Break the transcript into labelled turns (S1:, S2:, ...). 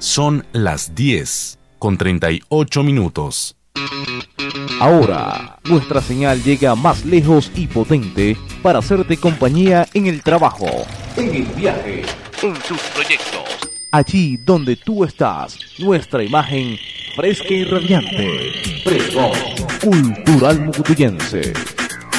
S1: Son las 10:38.
S2: Ahora, nuestra señal llega más lejos y potente para hacerte compañía en el trabajo, en el viaje, en tus proyectos. Allí donde tú estás, nuestra imagen fresca y radiante. Pregón Cultural Mucutuyense.